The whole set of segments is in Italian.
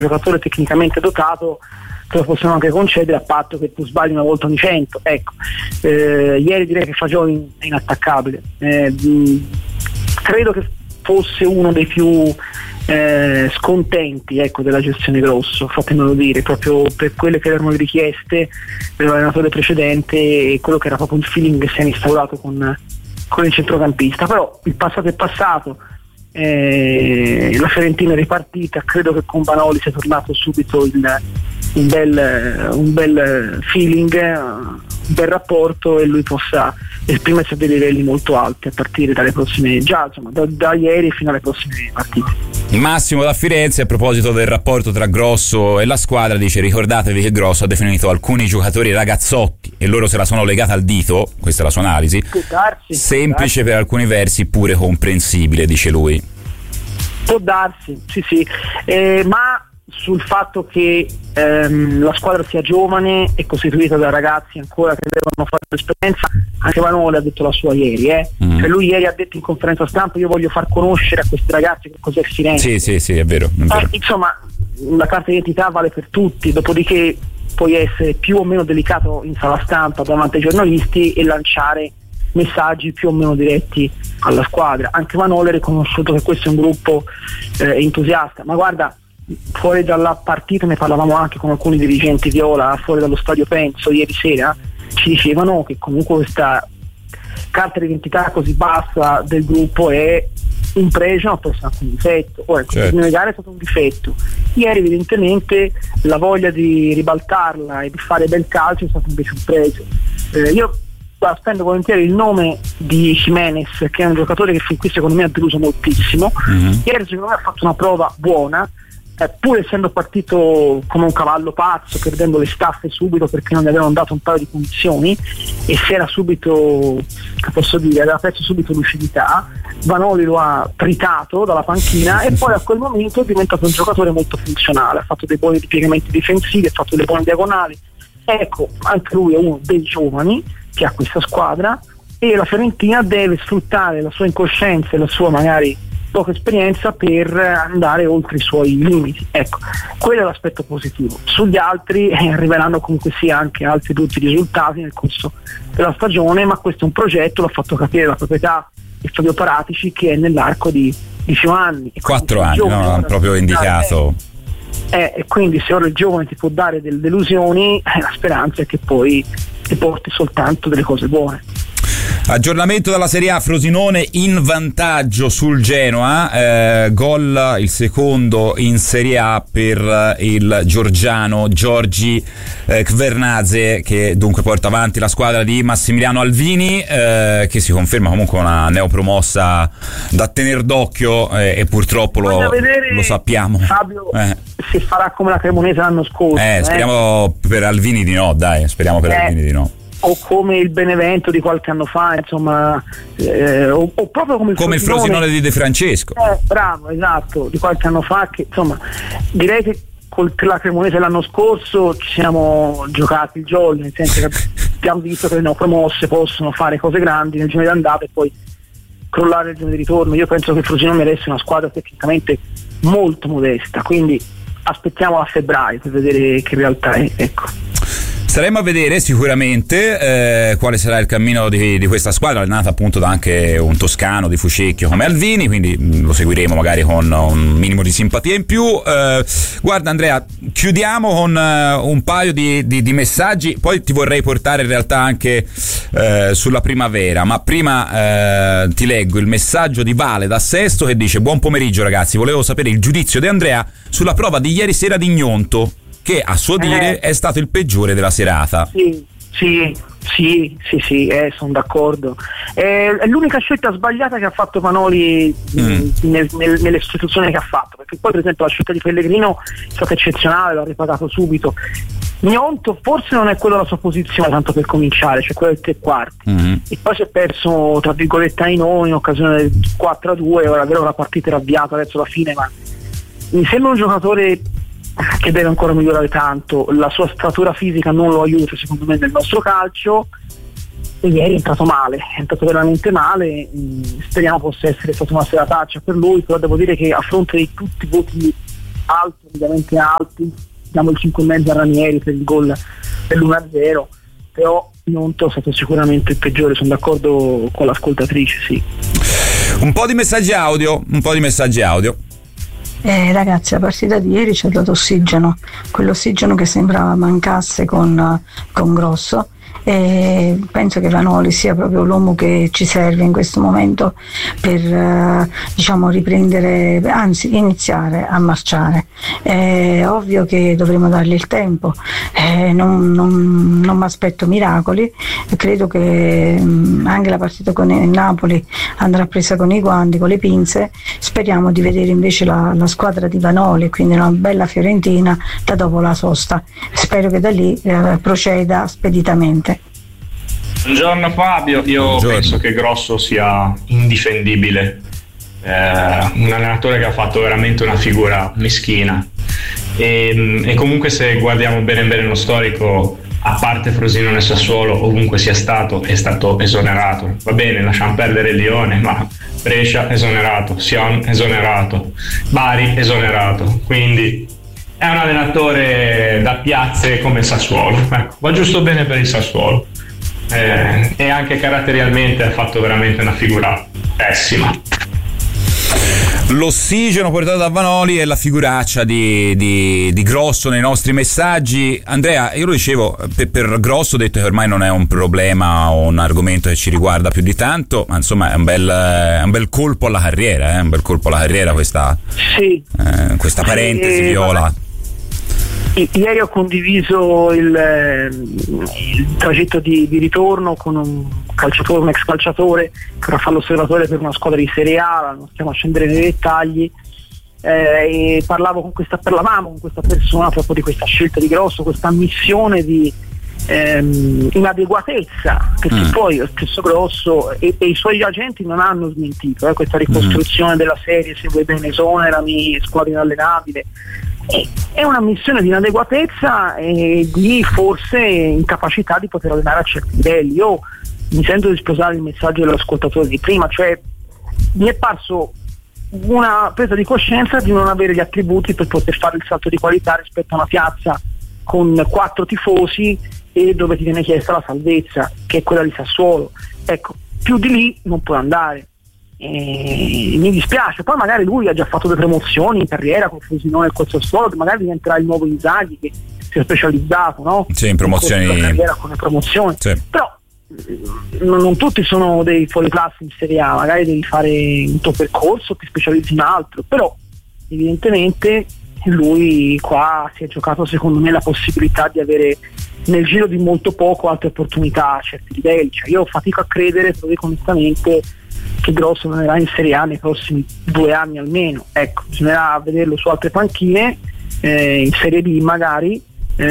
giocatore tecnicamente dotato te lo possiamo anche concedere, a patto che tu sbagli una volta ogni 100. Ecco, ieri direi che Fagioli è inattaccabile. Credo che fosse uno dei più scontenti, ecco, della gestione Grosso, fatemelo dire, proprio per quelle che erano le richieste dell'allenatore precedente e quello che era proprio il feeling che si è instaurato con il centrocampista. Però il passato è passato, la Fiorentina è ripartita, credo che con Vanoli sia tornato subito un bel feeling, un bel rapporto, e lui possa esprimersi a dei livelli molto alti a partire dalle prossime, già insomma da ieri fino alle prossime partite. Massimo da Firenze, a proposito del rapporto tra Grosso e la squadra, dice: ricordatevi che Grosso ha definito alcuni giocatori ragazzotti e loro se la sono legata al dito, questa è la sua analisi, semplice per alcuni versi, pure comprensibile, dice lui. Può darsi, sì, ma sul fatto che la squadra sia giovane e costituita da ragazzi ancora che devono fare l'esperienza, anche Vanoli ha detto la sua ieri, Cioè lui ieri ha detto in conferenza stampa: io voglio far conoscere a questi ragazzi che cos'è Firenze. Sì, è vero. Insomma, la carta d'identità vale per tutti, dopodiché puoi essere più o meno delicato in sala stampa davanti ai giornalisti e lanciare messaggi più o meno diretti alla squadra. Anche Vanoli ha riconosciuto che questo è un gruppo entusiasta, ma guarda, fuori dalla partita ne parlavamo anche con alcuni dirigenti viola fuori dallo stadio Penso ieri sera, ci dicevano che comunque questa carta d'identità così bassa del gruppo è un pregio, ma può essere anche un difetto. Ora, certo, negare è stato un difetto. Ieri evidentemente la voglia di ribaltarla e di fare bel calcio è stato invece un pregio. Io spendo volentieri il nome di Jimenez, che è un giocatore che fin qui secondo me ha deluso moltissimo. Ieri secondo me ha fatto una prova buona, pur essendo partito come un cavallo pazzo, perdendo le staffe subito perché non gli avevano dato un paio di punizioni, e si era subito, che posso dire, aveva perso subito lucidità. Vanoli lo ha tritato dalla panchina e poi a quel momento è diventato un giocatore molto funzionale, ha fatto dei buoni piegamenti difensivi, ha fatto delle buone diagonali. Ecco, anche lui è uno dei giovani che ha questa squadra, e la Fiorentina deve sfruttare la sua incoscienza e la sua magari poca esperienza per andare oltre i suoi limiti. Ecco, quello è l'aspetto positivo. Sugli altri arriveranno comunque sia anche altri brutti risultati nel corso della stagione, ma questo è un progetto, l'ha fatto capire la proprietà di Fabio Paratici, che è nell'arco di più anni. 4 anni, no? Hanno proprio indicato. E quindi se ora il giovane ti può dare delle delusioni, la speranza è che poi ti porti soltanto delle cose buone. Aggiornamento dalla Serie A: Frosinone in vantaggio sul Genoa, gol il secondo in Serie A per il georgiano Giorgi Kvernadze, che dunque porta avanti la squadra di Massimiliano Alvini, che si conferma comunque una neopromossa da tener d'occhio, e purtroppo lo sappiamo. Fabio, si farà come la Cremonese l'anno scorso. Speriamo per Alvini di no, dai, Alvini di no. O come il Benevento di qualche anno fa, insomma, o proprio come il Frosinone di De Francesco. Bravo, esatto, di qualche anno fa, che insomma direi che con la Cremonese l'anno scorso ci siamo giocati il jolly, nel senso che abbiamo visto che le neopromosse possono fare cose grandi nel giorno di andata e poi crollare nel giorno di ritorno. Io penso che il Frosinone resti una squadra tecnicamente molto modesta, quindi aspettiamo a febbraio per vedere che realtà è, ecco. Staremo a vedere sicuramente quale sarà il cammino di questa squadra, allenata appunto da anche un toscano di Fucecchio come Alvini, quindi lo seguiremo magari con un minimo di simpatia in più. Guarda Andrea, chiudiamo con un paio di messaggi, poi ti vorrei portare in realtà anche sulla primavera, ma prima ti leggo il messaggio di Vale da Sesto, che dice: buon pomeriggio ragazzi, volevo sapere il giudizio di Andrea sulla prova di ieri sera di Gnonto, che a suo dire è stato il peggiore della serata. Sì, sono d'accordo. È l'unica scelta sbagliata che ha fatto Vanoli nelle sostituzioni che ha fatto, perché poi per esempio la scelta di Pellegrino è stata eccezionale, l'ha ripagato subito. Gnonto forse non è quella la sua posizione, tanto per cominciare, cioè quella del tre quarti, e poi si è perso tra virgolette in occasione del 4-2. Ora è vero, la partita era avviata verso la fine, ma mi sembra un giocatore che deve ancora migliorare tanto. La sua statura fisica non lo aiuta secondo me nel nostro calcio, e ieri è entrato veramente male. Speriamo possa essere stata una serataccia per lui, però devo dire che a fronte di tutti i voti alti, ovviamente alti, diamo il 5,5 a Ranieri per il gol dell'1-0, però Gnonto è stato sicuramente il peggiore, sono d'accordo con l'ascoltatrice, sì. Un po' di messaggi audio. Ragazzi, la partita di ieri ci ha dato ossigeno, quell'ossigeno che sembrava mancasse con Grosso, e penso che Vanoli sia proprio l'uomo che ci serve in questo momento per riprendere, anzi iniziare a marciare. È ovvio che dovremo dargli il tempo, non mi aspetto miracoli, credo che anche la partita con il Napoli andrà presa con i guanti, con le pinze. Speriamo di vedere invece la squadra di Vanoli, quindi una bella Fiorentina da dopo la sosta. Spero che da lì proceda speditamente. Buongiorno Fabio, penso che Grosso sia indifendibile, un allenatore che ha fatto veramente una figura meschina e comunque se guardiamo bene lo storico, a parte Frosinone e Sassuolo, ovunque sia stato, è stato esonerato. Va bene, lasciamo perdere Lione, ma Brescia esonerato, Sion esonerato, Bari esonerato, quindi è un allenatore da piazze come Sassuolo, ecco, va giusto bene per il Sassuolo, e anche caratterialmente ha fatto veramente una figura pessima. L'ossigeno portato da Vanoli e la figuraccia di Grosso nei nostri messaggi. Andrea, io lo dicevo, per Grosso ho detto che ormai non è un problema o un argomento che ci riguarda più di tanto, ma insomma è un bel colpo alla carriera, un bel colpo alla carriera questa parentesi viola. Ieri ho condiviso il tragitto di ritorno con un ex calciatore che ora fa l'osservatore per una squadra di Serie A, non stiamo a scendere nei dettagli, e parlavamo con questa persona proprio di questa scelta di Grosso, questa ammissione di inadeguatezza, perché poi lo stesso Grosso e i suoi agenti non hanno smentito questa ricostruzione della serie, se vuoi bene esonerami, squadra inallenabile. È una missione di inadeguatezza e di forse incapacità di poter allenare a certi livelli. Io mi sento di sposare il messaggio dell'ascoltatore di prima, cioè mi è parso una presa di coscienza di non avere gli attributi per poter fare il salto di qualità rispetto a una piazza con 4 tifosi e dove ti viene chiesta la salvezza, che è quella di Sassuolo. Ecco, più di lì non puoi andare. Mi dispiace, poi magari lui ha già fatto 2 promozioni in carriera con Frosinone e col Sassuolo, magari diventerà il nuovo Inzaghi che si è specializzato, no? Sì, in promozioni, in carriera con le promozioni, sì. Però non tutti sono dei fuoriclasse in Serie A, magari devi fare un tuo percorso, ti specializzi in altro, però evidentemente lui qua si è giocato secondo me la possibilità di avere nel giro di molto poco altre opportunità a certi livelli. Cioè, io fatico a credere, lo dico onestamente, che Grosso non era in Serie A nei prossimi 2 anni almeno. Ecco, bisognerà vederlo su altre panchine, in Serie B magari,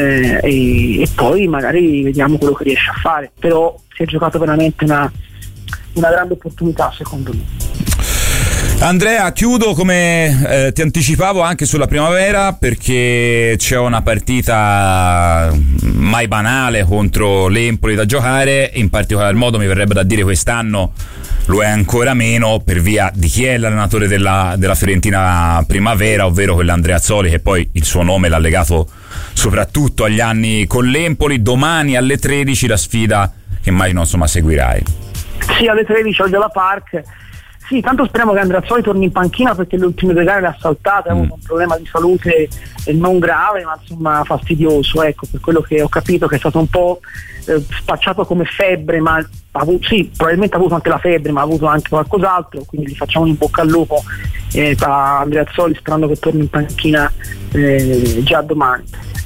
e poi magari vediamo quello che riesce a fare. Però si è giocato veramente una grande opportunità secondo me. Andrea, chiudo come ti anticipavo anche sulla primavera, perché c'è una partita mai banale contro l'Empoli da giocare, in particolar modo mi verrebbe da dire quest'anno lo è ancora meno per via di chi è l'allenatore della Fiorentina primavera, ovvero quell'Andrea Azzoli, che poi il suo nome l'ha legato soprattutto agli anni con l'Empoli. Domani alle 13 la sfida che immagino seguirai. Sì, alle 13 oggi alla Park. Sì, tanto speriamo che Andreazzoli torni in panchina, perché le ultime 2 gare le ha saltate, ha avuto un problema di salute non grave ma insomma fastidioso, ecco, per quello che ho capito, che è stato un po' spacciato come febbre, ma probabilmente ha avuto anche la febbre, ma ha avuto anche qualcos'altro, quindi gli facciamo un in bocca al lupo a Andreazzoli, sperando che torni in panchina già domani.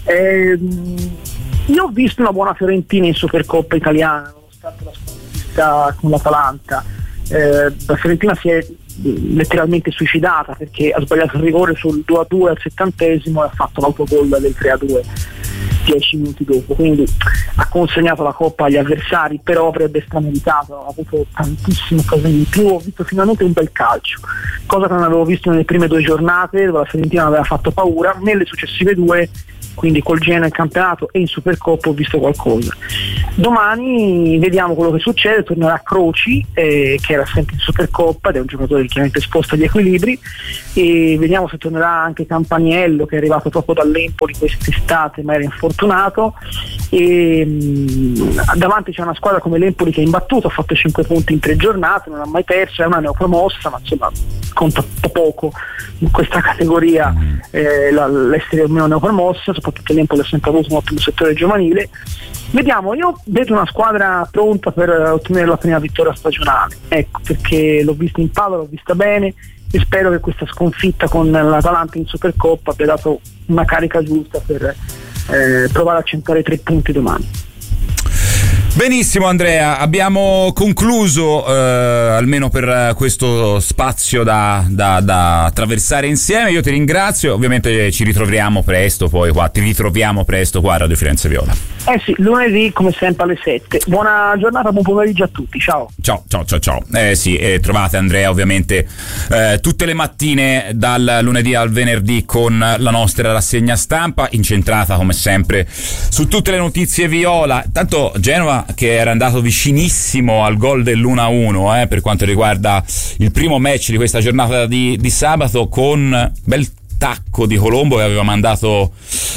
Io ho visto una buona Fiorentina in Supercoppa italiana, nonostante la sconfitta con l'Atalanta. La Fiorentina si è letteralmente suicidata, perché ha sbagliato il rigore sul 2-2 al 70esimo e ha fatto l'autogol del 3-2 10 minuti dopo, quindi ha consegnato la Coppa agli avversari, però avrebbe strameritato, ha avuto tantissime occasioni in più. Ho visto finalmente un bel calcio, cosa che non avevo visto nelle prime 2 giornate, dove la Fiorentina aveva fatto paura. Nelle successive 2, quindi col Genoa in campionato e in Supercoppa, ho visto qualcosa. Domani vediamo quello che succede, tornerà Croci, che era sempre in Supercoppa ed è un giocatore chiaramente esposto agli equilibri, e vediamo se tornerà anche Campaniello, che è arrivato proprio dall'Empoli quest'estate ma era infortunato, e davanti c'è una squadra come l'Empoli che è imbattuta, ha fatto 5 punti in 3 giornate, non ha mai perso, è una neopromossa, ma insomma conta poco in questa categoria l'essere o meno neopromossa, soprattutto l'Empoli ha sempre avuto un ottimo settore giovanile. Vediamo, io vedo una squadra pronta per ottenere la prima vittoria stagionale, ecco, perché l'ho vista in Padova, l'ho vista bene, e spero che questa sconfitta con l'Atalanta in Supercoppa abbia dato una carica giusta per provare a centrare 3 punti domani. Benissimo Andrea, abbiamo concluso almeno per questo spazio da attraversare insieme. Io ti ringrazio, ovviamente ci ritroviamo presto poi qua, a Radio Firenze Viola. Sì, lunedì come sempre alle 7. Buona giornata, buon pomeriggio a tutti, ciao. Ciao. Trovate Andrea ovviamente tutte le mattine dal lunedì al venerdì con la nostra rassegna stampa, incentrata come sempre su tutte le notizie viola. Tanto Genova che era andato vicinissimo al gol dell'1-1 per quanto riguarda il primo match di questa giornata di sabato, con bel tacco di Colombo che aveva mandato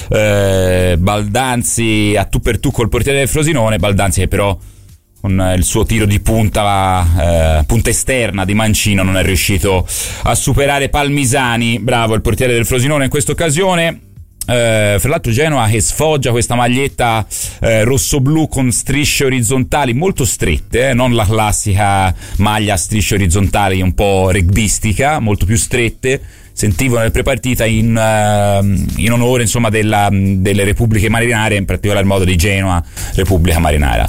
Baldanzi a tu per tu col portiere del Frosinone. Baldanzi che però con il suo tiro di punta esterna di mancino non è riuscito a superare Palmisani. Bravo il portiere del Frosinone in questa occasione. Fra l'altro Genoa che sfoggia questa maglietta rosso-blu con strisce orizzontali molto strette, non la classica maglia a strisce orizzontali un po' rugbistica, molto più strette. Sentivo nel prepartita in onore insomma delle Repubbliche Marinare, in particolar modo di Genoa Repubblica Marinara,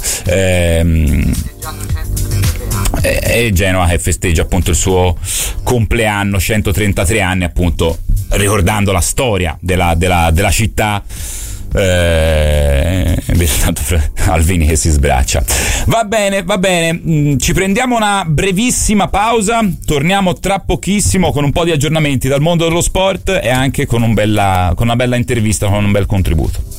e Genoa che festeggia appunto il suo compleanno, 133 anni appunto, ricordando la storia della città. Tanto Alvini che si sbraccia. Va bene, ci prendiamo una brevissima pausa, torniamo tra pochissimo con un po' di aggiornamenti dal mondo dello sport e anche con una bella intervista, con un bel contributo.